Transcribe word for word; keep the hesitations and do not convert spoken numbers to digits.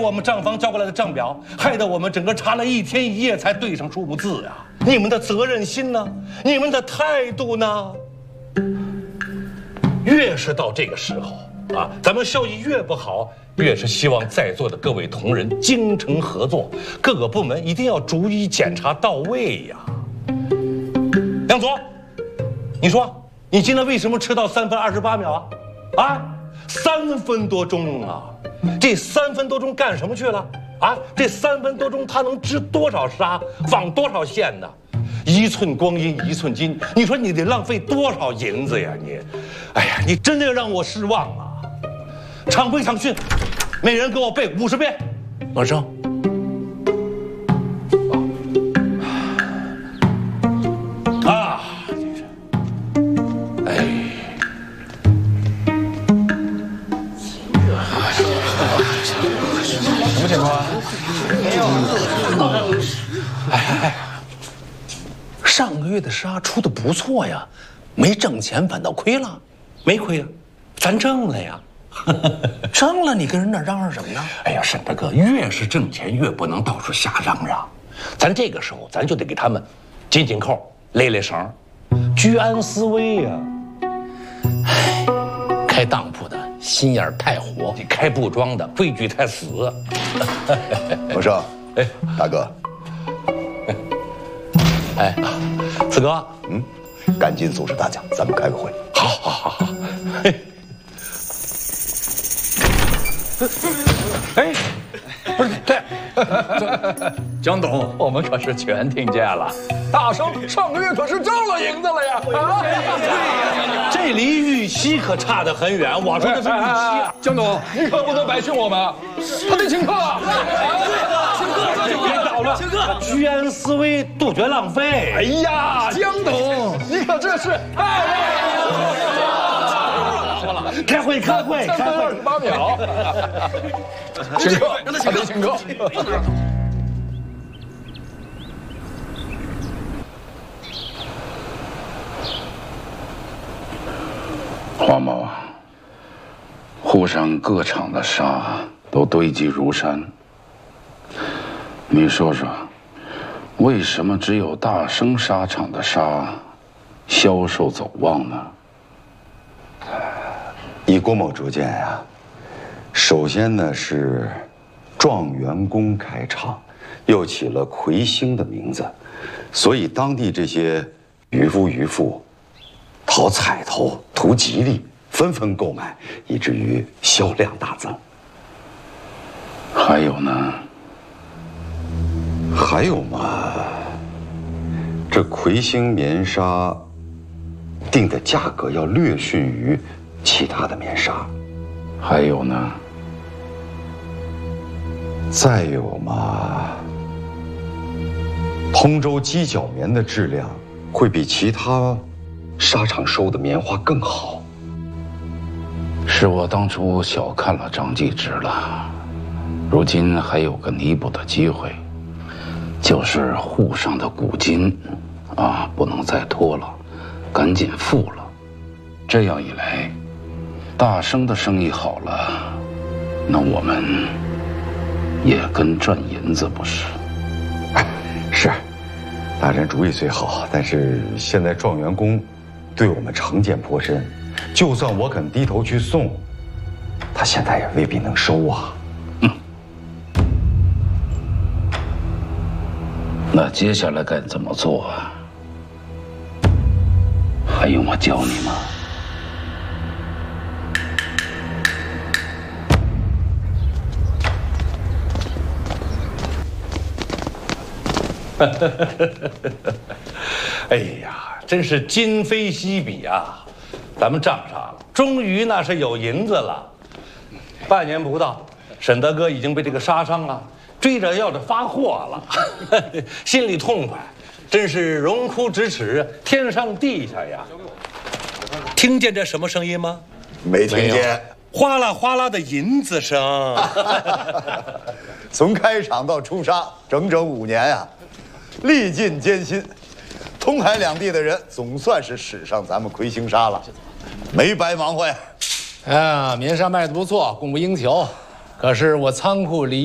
我们账房交过来的账表，害得我们整个查了一天一夜才对上数目字啊！你们的责任心呢？你们的态度呢？越是到这个时候啊，咱们效益越不好，越是希望在座的各位同仁精诚合作，各个部门一定要逐一检查到位呀。梁左，你说你今天为什么迟到三分二十八秒啊？啊，三分多钟啊！这三分多钟干什么去了？啊，这三分多钟他能织多少纱，纺多少线呢？一寸光阴一寸金，你说你得浪费多少银子呀你？哎呀，你真的让我失望啊！常规常训，每人给我背五十遍。 马上。 啊，哎， 什么情况啊？没有。哎哎哎，上个月的纱出的不错呀，没挣钱反倒亏了。 没亏啊，咱挣了呀。 挣了，你跟人那嚷嚷什么呢？ 哎呀，沈大哥，越是挣钱越不能到处瞎嚷嚷，咱这个时候咱就得给他们紧紧扣、勒勒绳，居安思危呀。 唉，开当铺的心眼太活， 你开布庄的规矩太死。 我说，哎，大哥， 哎，四哥， 嗯，赶紧组织大家，咱们开个会。 好，好，好，好。嘿。哎，不是这， 江董，我们可是全听见了。大生上个月可是挣了银子了呀！啊， 这离预期可差得很远。我说的是预期啊。 江董，你可不能白训我们，他得请客啊！ 请客，别捣乱，请客，居安思危，杜绝浪费。 哎呀，江董，你可这是太累了。 开会，开会， 三分二十八秒。请客，他得请客。 黄某啊，沪上各厂的纱都堆积如山，你说说，为什么只有大生纱厂的纱销售走旺呢？ 以郭某拙见呀，首先呢是状元宫开厂，又起了魁星的名字，所以当地这些渔夫渔妇讨彩头、图吉利，纷纷购买，以至于销量大增。 还有呢？ 还有嘛，这魁星棉纱定的价格要略逊于其他的棉纱。 还有呢？ 再有嘛，通州鸡脚棉的质量会比其他纱厂收的棉花更好。 是我当初小看了张继直了，如今还有个弥补的机会，就是沪上的古金，啊，不能再拖了，赶紧付了。这样一来，大生的生意好了，那我们也跟赚银子不是？ 哎，是，大人主意虽好，但是现在状元宫对我们成见颇深，就算我肯低头去送，他现在也未必能收啊。 嗯。那接下来该怎么做啊？还用我教你吗？ 哎呀，真是今非昔比啊！咱们账上终于那是有银子了。半年不到，沈德哥已经被这个纱商啊追着要着发货了，心里痛快，真是荣枯咫尺，天上地下呀！听见这什么声音吗？ 没听见。 哗啦哗啦的银子声。 从开厂到出纱，整整五年呀、啊，历尽艰辛，通海两地的人总算是使上咱们魁星纱了，没白忙活呀。 哎呀，棉纱卖的不错，供不应求，可是我仓库里